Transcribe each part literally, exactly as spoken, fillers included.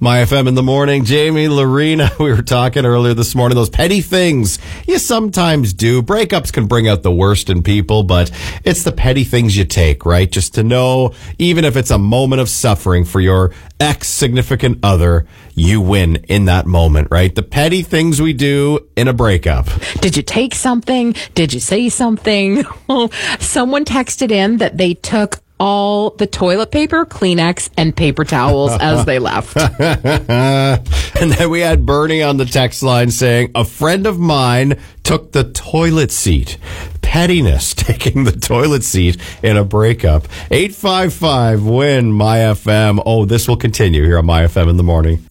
My F M in the morning, Jamie, Lorena, we were talking earlier this morning, those petty things you sometimes do. Breakups can bring out the worst in people, but it's the petty things you take, right? Just to know, even if it's a moment of suffering for your ex-significant other, you win in that moment, right? The petty things we do in a breakup. Did you take something? Did you say something? Someone texted in that they took all the toilet paper, Kleenex, and paper towels as they left. And then we had Bernie on the text line saying, a friend of mine took the toilet seat. Pettiness, taking the toilet seat in a breakup. eight five five, win, My F M. Oh, this will continue here on My F M in the morning.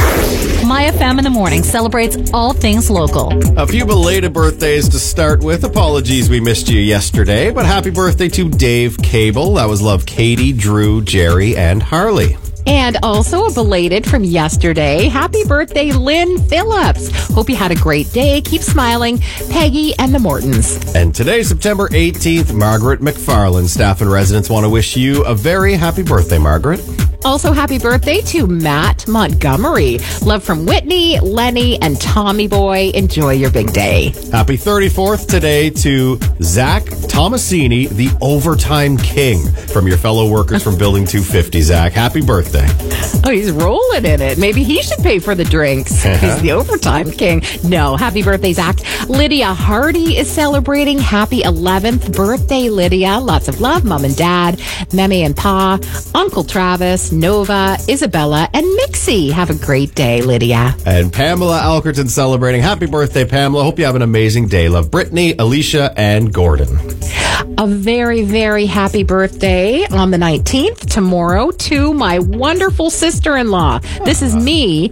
My F M in the morning celebrates all things local. A few belated birthdays to start with. Apologies we missed you yesterday, but happy birthday to Dave Cable. That was love Katie, Drew, Jerry, and Harley. And also a belated from yesterday. Happy birthday, Lynn Phillips. Hope you had a great day. Keep smiling. Peggy and the Mortons. And today, September eighteenth, Margaret McFarland. Staff and residents want to wish you a very happy birthday, Margaret. Also, happy birthday to Matt Montgomery. Love from Whitney, Lenny, and Tommy Boy. Enjoy your big day. Happy thirty-fourth today to Zach Tomasini, the overtime king, from your fellow workers from Building two fifty. Zach, happy birthday. Oh, he's rolling in it. Maybe he should pay for the drinks. He's the overtime king. No, happy birthday, Zach. Lydia Hardy is celebrating. Happy eleventh birthday, Lydia. Lots of love, Mom and Dad, Meme and Pa, Uncle Travis, Nova, Isabella, and Mixie. Have a great day, Lydia. And Pamela Alkerton celebrating. Happy birthday, Pamela. Hope you have an amazing day. Love Brittany, Alicia, and Gordon. A very, very happy birthday on the nineteenth, tomorrow, to my wonderful sister-in-law. This is me,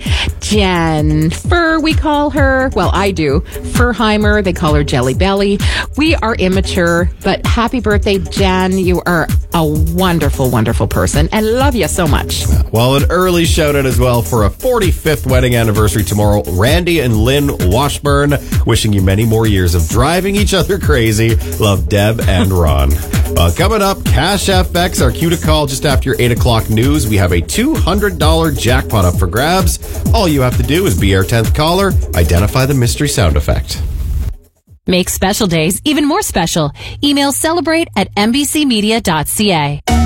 Jen Fur, we call her. Well, I do. Furheimer, they call her Jelly Belly. We are immature, but happy birthday, Jen. You are a wonderful, wonderful person, and love you so much. Well, an early shout-out as well for a forty-fifth wedding anniversary tomorrow. Randy and Lynn Washburn, wishing you many more years of driving each other crazy. Love, Deb and Ron. Uh, coming up, Cash F X, our cue to call just after your eight o'clock news. We have a two hundred dollars jackpot up for grabs. All you have to do is be our tenth caller, identify the mystery sound effect. Make special days even more special. Email celebrate at m b c media dot c a.